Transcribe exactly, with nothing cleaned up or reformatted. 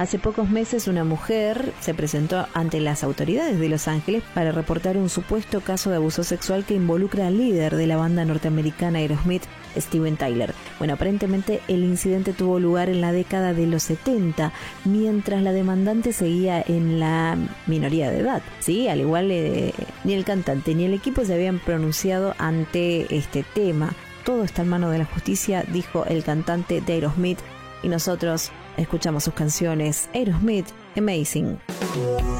Hace pocos meses una mujer se presentó ante las autoridades de Los Ángeles para reportar un supuesto caso de abuso sexual que involucra al líder de la banda norteamericana Aerosmith, Steven Tyler. Bueno, aparentemente el incidente tuvo lugar en la década de los setenta, mientras la demandante seguía en la minoría de edad. Sí, al igual eh, ni el cantante ni el equipo se habían pronunciado ante este tema. Todo está en manos de la justicia, dijo el cantante de Aerosmith, y nosotros escuchamos sus canciones. Aerosmith, Amazing.